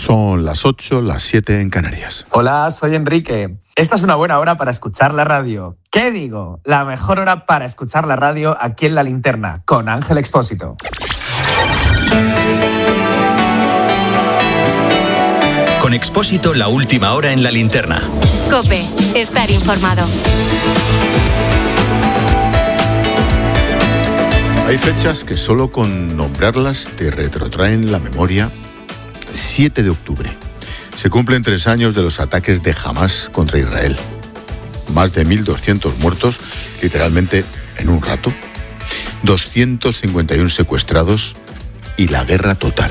Son las 8, las 7 en Canarias. Hola, soy Enrique. Esta es una buena hora para escuchar la radio. ¿Qué digo? La mejor hora para escuchar la radio aquí en La Linterna, con Ángel Expósito. Con Expósito, la última hora en La Linterna. COPE, estar informado. Hay fechas que solo con nombrarlas te retrotraen la memoria. 7 de octubre. Se cumplen 3 años de los ataques de Hamás contra Israel. Más de 1.200 muertos, literalmente en un rato. 251 secuestrados y la guerra total.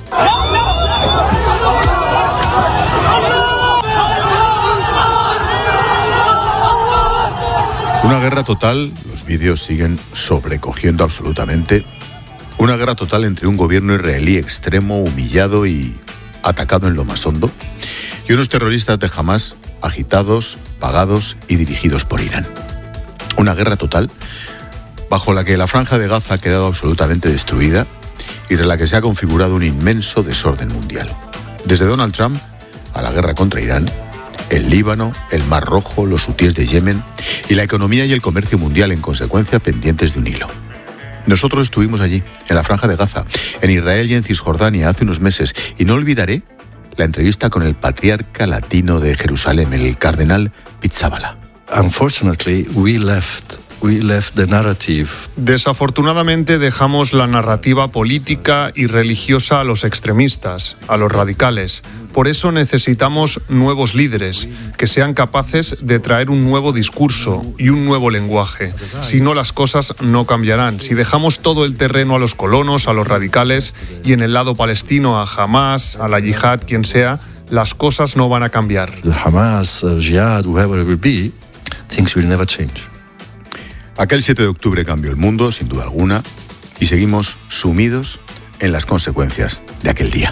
Una guerra total, los vídeos siguen sobrecogiendo absolutamente. Una guerra total entre un gobierno israelí extremo, humillado y atacado en lo más hondo, y unos terroristas de Hamás agitados, pagados y dirigidos por Irán. Una guerra total bajo la que la franja de Gaza ha quedado absolutamente destruida y de la que se ha configurado un inmenso desorden mundial. Desde Donald Trump a la guerra contra Irán, el Líbano, el Mar Rojo, los hutíes de Yemen y la economía y el comercio mundial en consecuencia pendientes de un hilo. Nosotros estuvimos allí, en la Franja de Gaza, en Israel y en Cisjordania hace unos meses, y no olvidaré la entrevista con el patriarca latino de Jerusalén, el cardenal Pizzaballa. Unfortunately, we left the narrative. Desafortunadamente dejamos la narrativa política y religiosa a los extremistas, a los radicales. Por eso necesitamos nuevos líderes que sean capaces de traer un nuevo discurso y un nuevo lenguaje. Si no, las cosas no cambiarán. Si dejamos todo el terreno a los colonos, a los radicales, y en el lado palestino a Hamás, a la yihad, quien sea, las cosas no van a cambiar. The Hamas, Jihad, whoever it will be, things will never change. Aquel 7 de octubre cambió el mundo, sin duda alguna, y seguimos sumidos en las consecuencias de aquel día.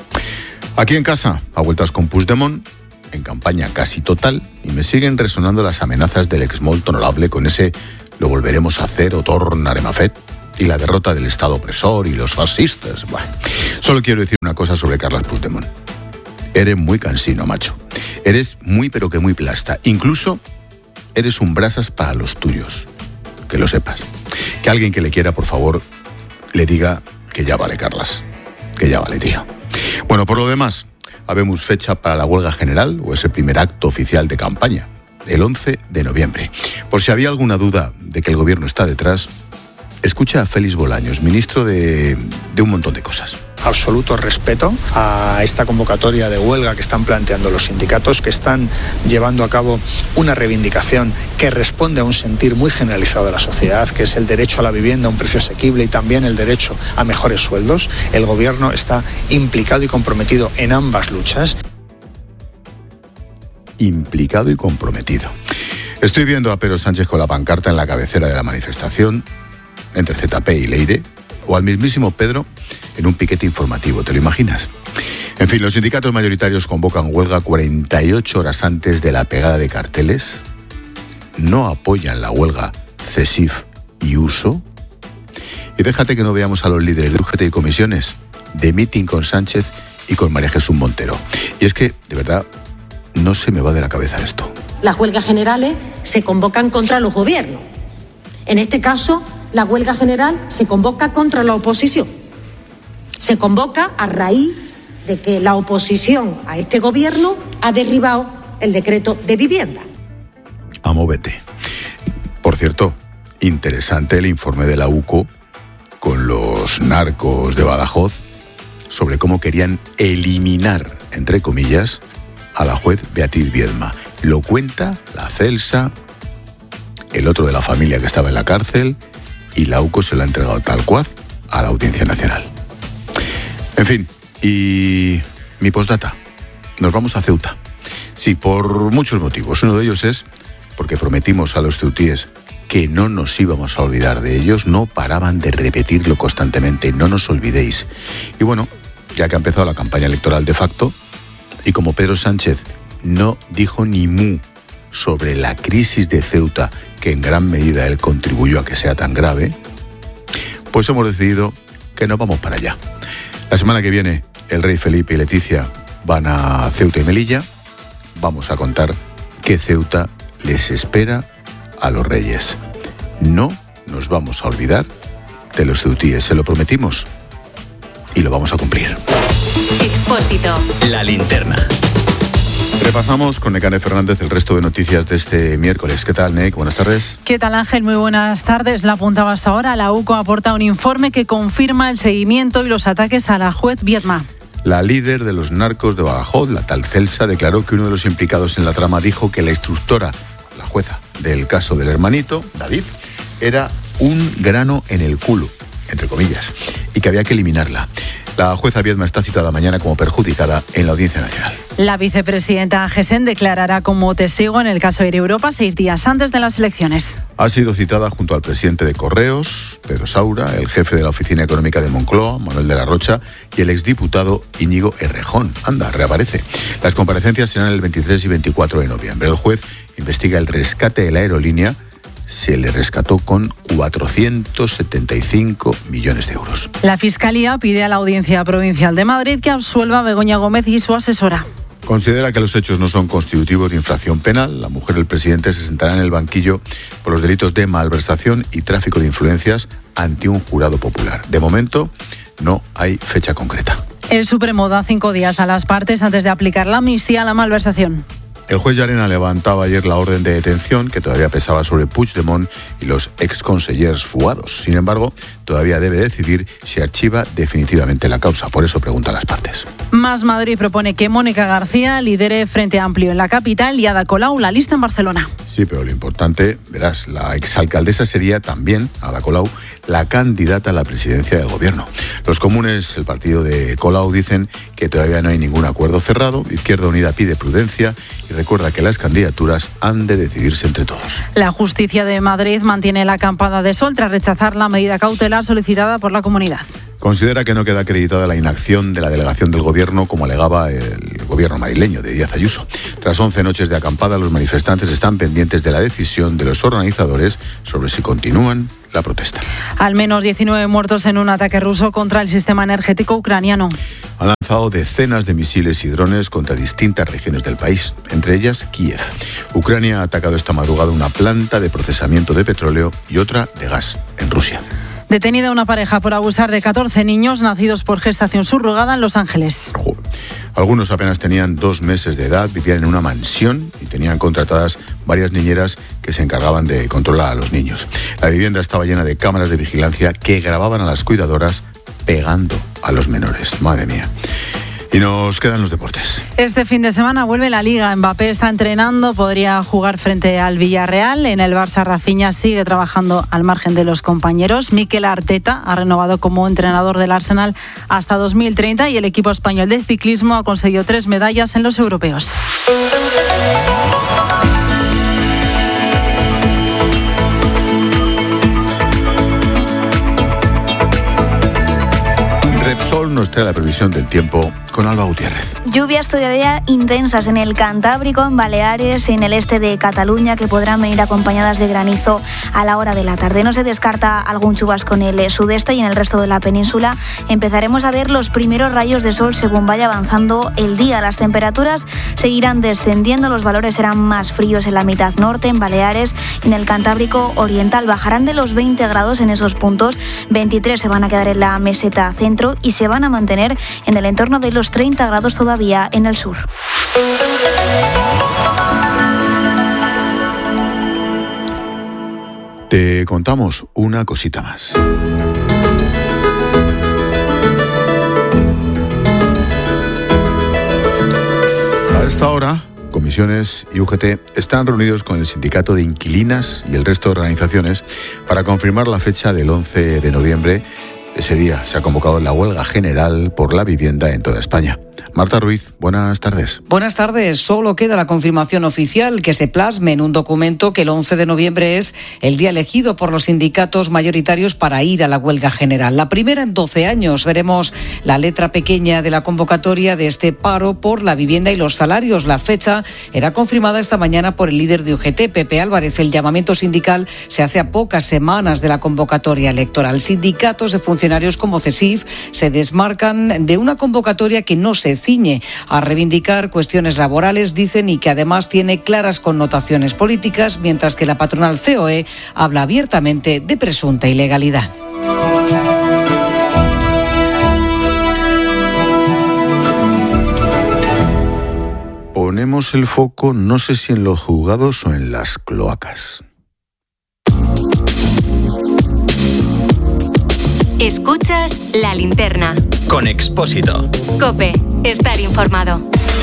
Aquí en casa, a vueltas con Puigdemont, en campaña casi total, y me siguen resonando las amenazas del ex molt honorable con ese «lo volveremos a hacer» o «tornarem a fet», y la derrota del Estado opresor y los fascistas. Bueno, solo quiero decir una cosa sobre Carles Puigdemont. Eres muy cansino, macho. Eres muy pero que muy plasta. Incluso eres un brasas para los tuyos. Que lo sepas. Que alguien que le quiera, por favor, le diga que ya vale, Carlas. Que ya vale, tío. Bueno, por lo demás, habemos fecha para la huelga general, o ese primer acto oficial de campaña, el 11 de noviembre. Por si había alguna duda de que el gobierno está detrás, escucha a Félix Bolaños, ministro de un montón de cosas. Absoluto respeto a esta convocatoria de huelga que están planteando los sindicatos, que están llevando a cabo una reivindicación que responde a un sentir muy generalizado de la sociedad, que es el derecho a la vivienda a un precio asequible y también el derecho a mejores sueldos. El gobierno está implicado y comprometido en ambas luchas. Implicado y comprometido. Estoy viendo a Pedro Sánchez con la pancarta en la cabecera de la manifestación, entre ZP y Leire, o al mismísimo Pedro en un piquete informativo, ¿te lo imaginas? En fin, los sindicatos mayoritarios convocan huelga 48 horas antes de la pegada de carteles. No apoyan la huelga CESIF y USO. Y déjate que no veamos a los líderes de UGT y comisiones de mitin con Sánchez y con María Jesús Montero. Y es que, de verdad, no se me va de la cabeza esto. Las huelgas generales se convocan contra los gobiernos. En este caso, la huelga general se convoca contra la oposición. Se convoca a raíz de que la oposición a este gobierno ha derribado el decreto de vivienda. Amóvete. Por cierto, interesante el informe de la UCO con los narcos de Badajoz sobre cómo querían eliminar, entre comillas, a la juez Beatriz Viedma. Lo cuenta la Celsa, el otro de la familia que estaba en la cárcel, y la UCO se lo ha entregado tal cual a la Audiencia Nacional. En fin, y mi postdata. Nos vamos a Ceuta. Sí, por muchos motivos. Uno de ellos es porque prometimos a los ceutíes que no nos íbamos a olvidar de ellos. No paraban de repetirlo constantemente. No nos olvidéis. Y bueno, ya que ha empezado la campaña electoral de facto, y como Pedro Sánchez no dijo ni mu sobre la crisis de Ceuta, que en gran medida él contribuyó a que sea tan grave, pues hemos decidido que nos vamos para allá. La semana que viene, el rey Felipe y Leticia van a Ceuta y Melilla. Vamos a contar qué Ceuta les espera a los Reyes. No nos vamos a olvidar de los ceutíes, se lo prometimos y lo vamos a cumplir. Expósito. La linterna. Repasamos con Nekane Fernández el resto de noticias de este miércoles. ¿Qué tal, Nek? Buenas tardes. ¿Qué tal, Ángel? Muy buenas tardes. La apuntaba hasta ahora. La UCO aporta un informe que confirma el seguimiento y los ataques a la juez Viedma. La líder de los narcos de Badajoz, la tal Celsa, declaró que uno de los implicados en la trama dijo que la instructora, la jueza del caso del hermanito, David, era un grano en el culo, entre comillas, y que había que eliminarla. La jueza Viedma está citada mañana como perjudicada en la Audiencia Nacional. La vicepresidenta Gesen declarará como testigo en el caso Air Europa 6 días antes de las elecciones. Ha sido citada junto al presidente de Correos, Pedro Saura, el jefe de la Oficina Económica de Moncloa, Manuel de la Rocha, y el exdiputado Íñigo Errejón. Anda, reaparece. Las comparecencias serán el 23 y 24 de noviembre. El juez investiga el rescate de la aerolínea. Se le rescató con 475 millones de euros. La Fiscalía pide a la Audiencia Provincial de Madrid que absuelva a Begoña Gómez y su asesora. Considera que los hechos no son constitutivos de infracción penal. La mujer del presidente se sentará en el banquillo por los delitos de malversación y tráfico de influencias ante un jurado popular. De momento, no hay fecha concreta. El Supremo da 5 días a las partes antes de aplicar la amnistía a la malversación. El juez Llarena levantaba ayer la orden de detención que todavía pesaba sobre Puigdemont y los exconsellers fugados. Sin embargo, todavía debe decidir si archiva definitivamente la causa. Por eso pregunta a las partes. Más Madrid propone que Mónica García lidere Frente Amplio en la capital y Ada Colau la lista en Barcelona. Sí, pero lo importante, verás, la exalcaldesa sería también, Ada Colau, la candidata a la presidencia del gobierno. Los comunes, el partido de Colau, dicen que todavía no hay ningún acuerdo cerrado. Izquierda Unida pide prudencia y recuerda que las candidaturas han de decidirse entre todos. La justicia de Madrid mantiene la acampada de sol tras rechazar la medida cautelar solicitada por la comunidad. Considera que no queda acreditada la inacción de la delegación del gobierno, como alegaba el gobierno madrileño de Díaz Ayuso. Tras 11 noches de acampada, los manifestantes están pendientes de la decisión de los organizadores sobre si continúan la protesta. Al menos 19 muertos en un ataque ruso contra el sistema energético ucraniano. Han lanzado decenas de misiles y drones contra distintas regiones del país, entre ellas Kiev. Ucrania ha atacado esta madrugada una planta de procesamiento de petróleo y otra de gas en Rusia. Detenida una pareja por abusar de 14 niños nacidos por gestación subrogada en Los Ángeles. Algunos apenas tenían 2 meses de edad, vivían en una mansión y tenían contratadas varias niñeras que se encargaban de controlar a los niños. La vivienda estaba llena de cámaras de vigilancia que grababan a las cuidadoras pegando a los menores. Madre mía. Y nos quedan los deportes. Este fin de semana vuelve la Liga. Mbappé está entrenando, podría jugar frente al Villarreal. En el Barça, Rafinha sigue trabajando al margen de los compañeros. Mikel Arteta ha renovado como entrenador del Arsenal hasta 2030 y el equipo español de ciclismo ha conseguido 3 medallas en los europeos. Repsol nos trae la previsión del tiempo con Alba Gutiérrez. Lluvias todavía intensas en el Cantábrico, en Baleares, en el este de Cataluña, que podrán venir acompañadas de granizo a la hora de la tarde. No se descarta algún chubasco en el sudeste y en el resto de la península. Empezaremos a ver los primeros rayos de sol según vaya avanzando el día. Las temperaturas seguirán descendiendo, los valores serán más fríos en la mitad norte, en Baleares, en el Cantábrico oriental. Bajarán de los 20 grados en esos puntos, 23 se van a quedar en la meseta centro y se van a mantener en el entorno de los 30 grados todavía en el sur. Te contamos una cosita más. A esta hora, Comisiones y UGT están reunidos con el Sindicato de Inquilinas y el resto de organizaciones para confirmar la fecha del 11 de noviembre. Ese día se ha convocado la huelga general por la vivienda en toda España. Marta Ruiz, buenas tardes. Buenas tardes. Solo queda la confirmación oficial que se plasme en un documento que el 11 de noviembre es el día elegido por los sindicatos mayoritarios para ir a la huelga general. La primera en 12 años. Veremos la letra pequeña de la convocatoria de este paro por la vivienda y los salarios. La fecha era confirmada esta mañana por el líder de UGT, Pepe Álvarez. El llamamiento sindical se hace a pocas semanas de la convocatoria electoral. Sindicatos de funcionarios como CESIF se desmarcan de una convocatoria que no se ciñe a reivindicar cuestiones laborales, dicen, y que además tiene claras connotaciones políticas, mientras que la patronal COE habla abiertamente de presunta ilegalidad. Ponemos el foco, no sé si en los juzgados o en las cloacas. Escuchas La Linterna. Con Expósito. COPE. Estar informado.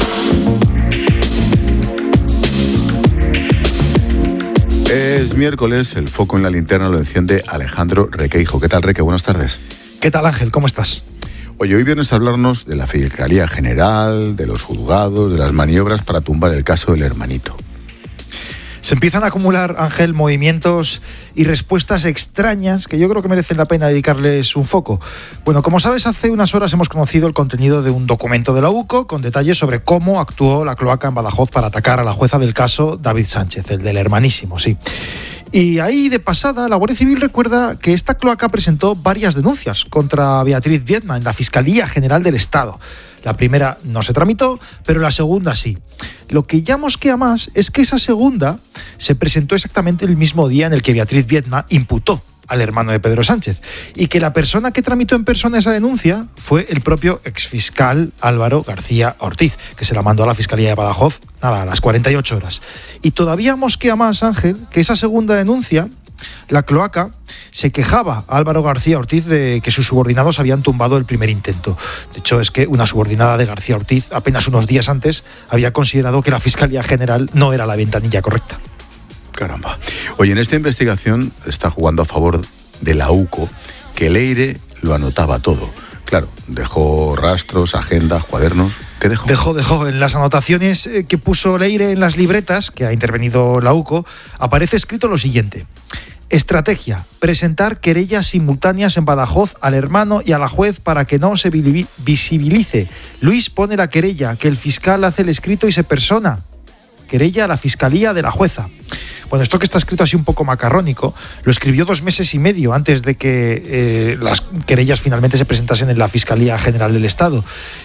Es miércoles, el foco en La Linterna lo enciende Alejandro Requeijo. ¿Qué tal, Reque? Buenas tardes. ¿Qué tal, Ángel? ¿Cómo estás? Oye, hoy vienes a hablarnos de la Fiscalía General, de los juzgados, de las maniobras para tumbar el caso del hermanito. Se empiezan a acumular, Ángel, movimientos y respuestas extrañas que yo creo que merecen la pena dedicarles un foco. Bueno, como sabes, hace unas horas hemos conocido el contenido de un documento de la UCO con detalles sobre cómo actuó la cloaca en Badajoz para atacar a la jueza del caso, David Sánchez, el del hermanísimo, sí. Y ahí, de pasada, la Guardia Civil recuerda que esta cloaca presentó varias denuncias contra Beatriz Viedma en la Fiscalía General del Estado. La primera no se tramitó, pero la segunda sí. Lo que ya mosquea más es que esa segunda se presentó exactamente el mismo día en el que Beatriz Viedma imputó al hermano de Pedro Sánchez, y que la persona que tramitó en persona esa denuncia fue el propio exfiscal Álvaro García Ortiz, que se la mandó a la Fiscalía de Badajoz, a las 48 horas. Y todavía mosquea más, Ángel, que esa segunda denuncia, la cloaca, se quejaba a Álvaro García Ortiz de que sus subordinados habían tumbado el primer intento. De hecho, es que una subordinada de García Ortiz, apenas unos días antes, había considerado que la Fiscalía General no era la ventanilla correcta. Caramba. Oye, en esta investigación está jugando a favor de la UCO, que Leire lo anotaba todo. Claro, dejó rastros, agendas, cuadernos. ¿Qué dejó? Dejó. En las anotaciones que puso Leire en las libretas, que ha intervenido la UCO, aparece escrito lo siguiente. Estrategia: presentar querellas simultáneas en Badajoz al hermano y a la juez para que no se visibilice. Luis pone la querella, que el fiscal hace el escrito y se persona. Querella a la Fiscalía de la jueza. Bueno, esto que está escrito así un poco macarrónico, lo escribió 2 meses y medio antes de que las querellas finalmente se presentasen en la Fiscalía General del Estado.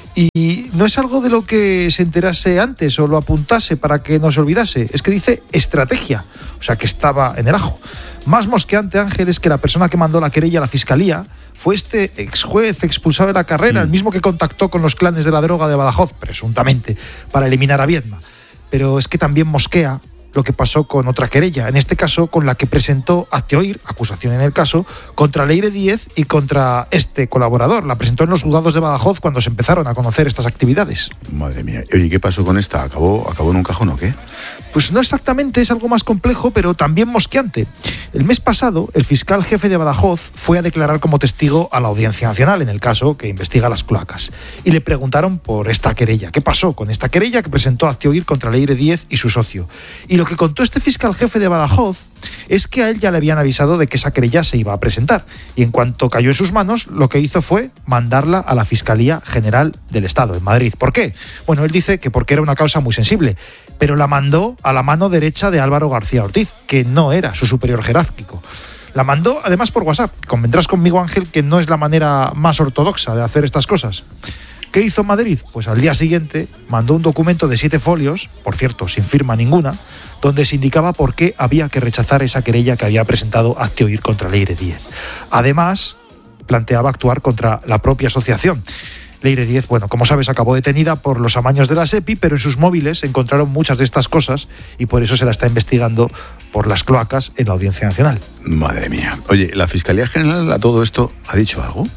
Y no es algo de lo que se enterase antes o lo apuntase para que no se olvidase. Es que dice estrategia, o sea que estaba en el ajo. Más mosqueante, Ángel, es que la persona que mandó la querella a la Fiscalía fue este exjuez expulsado de la carrera, el mismo que contactó con los clanes de la droga de Badajoz, presuntamente, para eliminar a Viedma. Pero es que también mosquea lo que pasó con otra querella, en este caso con la que presentó Azteoír, acusación en el caso, contra Leire Díez y contra este colaborador. La presentó en los juzgados de Badajoz cuando se empezaron a conocer estas actividades. Madre mía. Oye, ¿qué pasó con esta? ¿Acabó en un cajón o qué? Pues no exactamente, es algo más complejo, pero también mosqueante. El mes pasado, el fiscal jefe de Badajoz fue a declarar como testigo a la Audiencia Nacional en el caso que investiga las cloacas. Y le preguntaron por esta querella. ¿Qué pasó con esta querella que presentó Azteoír contra Leire Díez y su socio? Y lo que contó este fiscal jefe de Badajoz es que a él ya le habían avisado de que esa querella se iba a presentar. Y en cuanto cayó en sus manos, lo que hizo fue mandarla a la Fiscalía General del Estado, en Madrid. ¿Por qué? Bueno, él dice que porque era una causa muy sensible, pero la mandó a la mano derecha de Álvaro García Ortiz, que no era su superior jerárquico. La mandó además por WhatsApp. Convendrás conmigo, Ángel, que no es la manera más ortodoxa de hacer estas cosas. ¿Qué hizo Madrid? Pues al día siguiente mandó un documento de 7 folios, por cierto, sin firma ninguna, donde se indicaba por qué había que rechazar esa querella que había presentado Azteoír contra Leire Díez. Además, planteaba actuar contra la propia asociación. Leire Díez, bueno, como sabes, acabó detenida por los amaños de la SEPI, pero en sus móviles se encontraron muchas de estas cosas y por eso se la está investigando por las cloacas en la Audiencia Nacional. Madre mía. Oye, ¿la Fiscalía General a todo esto ha dicho algo?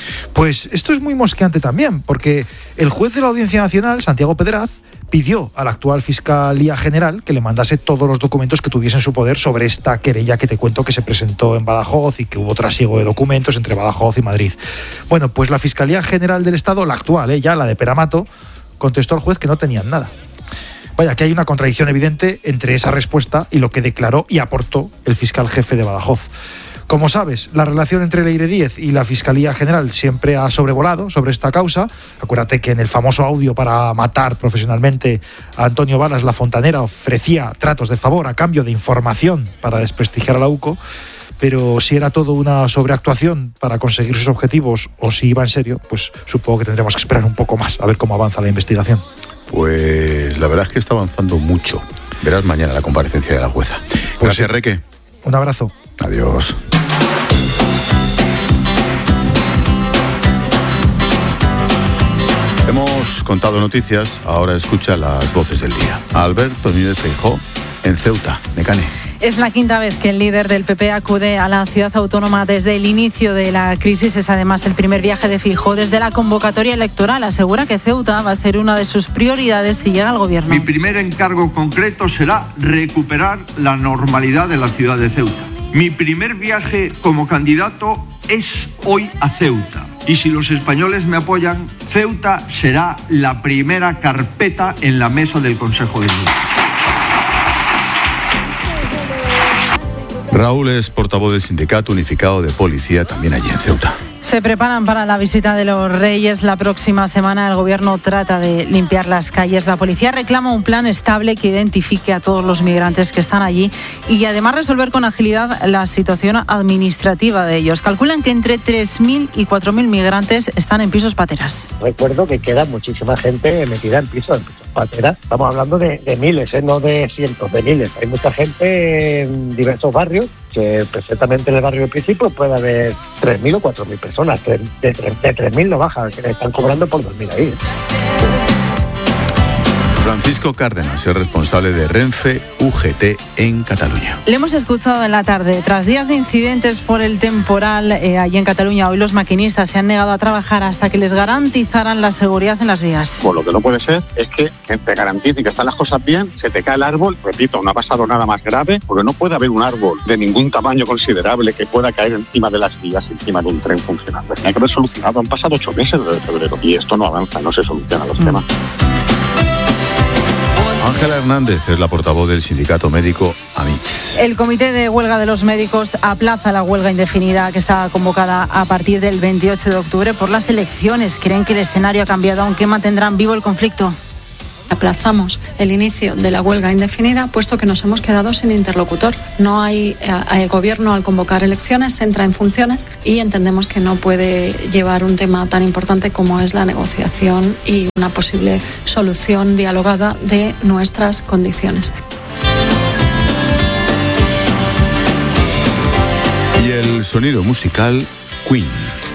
Pues esto es muy mosqueante también, porque el juez de la Audiencia Nacional, Santiago Pedraz, pidió a la actual Fiscalía General que le mandase todos los documentos que tuviese en su poder sobre esta querella que te cuento que se presentó en Badajoz y que hubo trasiego de documentos entre Badajoz y Madrid. Bueno, pues la Fiscalía General del Estado, la actual, ya la de Peramato, contestó al juez que no tenían nada. Vaya, que hay una contradicción evidente entre esa respuesta y lo que declaró y aportó el fiscal jefe de Badajoz. Como sabes, la relación entre Leire Díez y la Fiscalía General siempre ha sobrevolado sobre esta causa. Acuérdate que en el famoso audio para matar profesionalmente a Antonio Balas, la fontanera ofrecía tratos de favor a cambio de información para desprestigiar a la UCO. pero si era todo una sobreactuación para conseguir sus objetivos o si iba en serio, pues supongo que tendremos que esperar un poco más a ver cómo avanza la investigación. Pues la verdad es que está avanzando mucho. Verás mañana la comparecencia de la jueza. Gracias, Reque. Un abrazo. Adiós. Hemos contado noticias, ahora escucha las voces del día. Alberto Núñez Feijóo en Ceuta, Necane. Es la quinta vez que el líder del PP acude a la ciudad autónoma desde el inicio de la crisis. Es además el primer viaje de Feijóo desde la convocatoria electoral. Asegura que Ceuta va a ser una de sus prioridades si llega al gobierno. Mi primer encargo concreto será recuperar la normalidad de la ciudad de Ceuta. Mi primer viaje como candidato es hoy a Ceuta. Y si los españoles me apoyan, Ceuta será la primera carpeta en la mesa del Consejo de Ministros. Raúl es portavoz del Sindicato Unificado de Policía, también allí en Ceuta. Se preparan para la visita de los Reyes la próxima semana. El gobierno trata de limpiar las calles. La policía reclama un plan estable que identifique a todos los migrantes que están allí y además resolver con agilidad la situación administrativa de ellos. Calculan que entre 3.000 y 4.000 migrantes están en pisos pateras. Recuerdo que queda muchísima gente metida en pisos pateras. Estamos hablando de miles, no de cientos, de miles. Hay mucha gente en diversos barrios, que perfectamente en el barrio del principio puede haber 3.000 o 4.000 personas. De 3.000 no baja, que le están cobrando por dormir ahí. Francisco Cárdenas es responsable de Renfe UGT en Cataluña. Le hemos escuchado en la tarde. Tras días de incidentes por el temporal allí en Cataluña, hoy los maquinistas se han negado a trabajar hasta que les garantizaran la seguridad en las vías. Pues lo que no puede ser es que te garanticen que están las cosas bien, se te cae el árbol, repito, no ha pasado nada más grave, porque no puede haber un árbol de ningún tamaño considerable que pueda caer encima de las vías, encima de un tren funcionando. Hay que haber solucionado, han pasado 8 meses desde febrero y esto no avanza, no se solucionan los temas. Ángela Hernández es la portavoz del sindicato médico AMITS. El comité de huelga de los médicos aplaza la huelga indefinida que está convocada a partir del 28 de octubre por las elecciones. Creen que el escenario ha cambiado, aunque mantendrán vivo el conflicto. Aplazamos el inicio de la huelga indefinida, puesto que nos hemos quedado sin interlocutor. No hay, el gobierno al convocar elecciones entra en funciones y entendemos que no puede llevar un tema tan importante como es la negociación y una posible solución dialogada de nuestras condiciones. Y el sonido musical Queen.